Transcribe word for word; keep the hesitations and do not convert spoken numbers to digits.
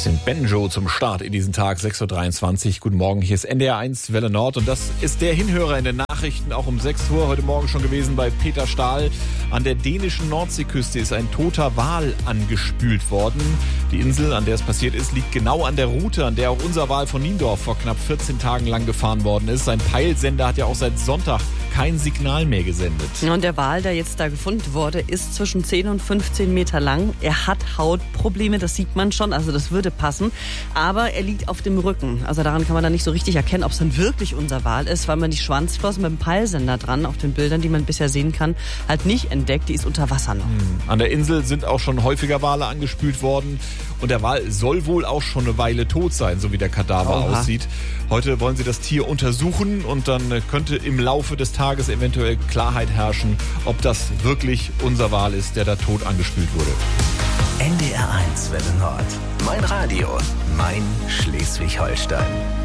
Bisschen Banjo zum Start in diesen Tag, sechs Uhr dreiundzwanzig. Guten Morgen, hier ist N D R eins Welle Nord und das ist der Hinhörer in den Nachrichten, auch um sechs Uhr heute Morgen schon gewesen bei Peter Stahl. An der dänischen Nordseeküste ist ein toter Wal angespült worden. Die Insel, an der es passiert ist, liegt genau an der Route, an der auch unser Wal von Niendorf vor knapp vierzehn Tagen lang gefahren worden ist. Sein Peilsender hat ja auch seit Sonntag kein Signal mehr gesendet. Und der Wal, der jetzt da gefunden wurde, ist zwischen zehn und fünfzehn Meter lang. Er hat Hautprobleme, das sieht man schon, also das würde passen. Aber er liegt auf dem Rücken. Also daran kann man dann nicht so richtig erkennen, ob es dann wirklich unser Wal ist, weil man die Schwanzflossen mit dem Peilsender dran auf den Bildern, die man bisher sehen kann, halt nicht entdeckt. Die ist unter Wasser noch. An der Insel sind auch schon häufiger Wale angespült worden. Und der Wal soll wohl auch schon eine Weile tot sein, so wie der Kadaver Oha. aussieht. Heute wollen sie das Tier untersuchen und dann könnte im Laufe des Tages eventuell Klarheit herrschen, ob das wirklich unser Wal ist, der da tot angespült wurde. N D R eins Welle Nord. Mein Radio, mein Schleswig-Holstein.